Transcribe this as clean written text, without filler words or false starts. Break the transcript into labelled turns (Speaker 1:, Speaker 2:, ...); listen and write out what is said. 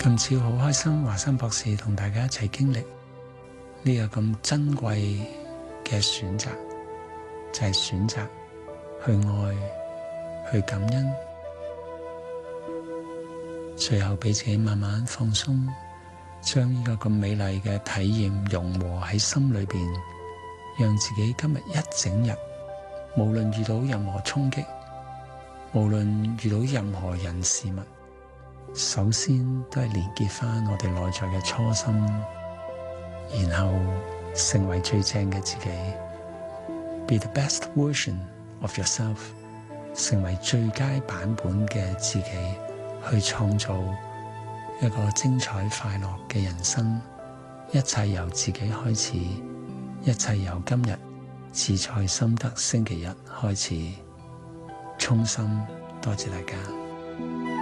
Speaker 1: 今次好開心，華山博士同大家一齊經歷呢個咁珍貴嘅選擇，就係選擇去愛、去感恩，最後俾自己慢慢放鬆，將呢個咁美麗嘅體驗融和喺心裏邊，讓自己今日一整日，無論遇到任何衝擊，無論遇到任何人事物，首先都係連結返我哋內在嘅初心，然後成為最正嘅自己。Be the best version of yourself， 成為最佳版本嘅自己，去創造一個精彩快樂嘅人生。一切由自己開始，一切由今日自在心得星期一開始。衷心多謝大家。